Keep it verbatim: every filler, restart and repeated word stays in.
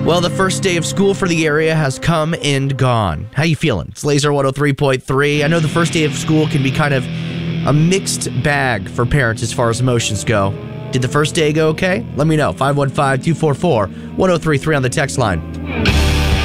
Well, the first day of school for the area has come and gone. How you feeling? It's Laser one oh three point three. I know the first day of school can be kind of a mixed bag for parents as far as emotions go. Did the first day go okay? Let me know. five one five, two four four, one oh three three on the text line.